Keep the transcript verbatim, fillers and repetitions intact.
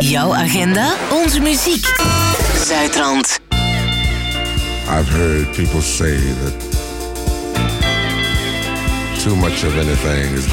Jouw agenda, onze muziek. Zuidrand. I've heard people say that too much of anything is